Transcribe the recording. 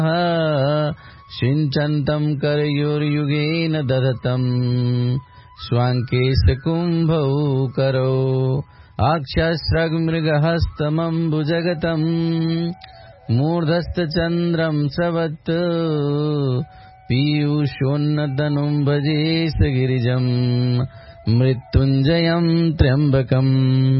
सिञ्चन्तं करयोर्युगेन दधतं स्वाङ्केशकुम्भौ करौ आक्षस्रग्मृगहस्तमम्बुजगतं मूर्धस्थचन्द्रं सवत् पीयूषोन्नतनुं भजेश गिरिजं मृत्युञ्जयं त्र्यम्बकम्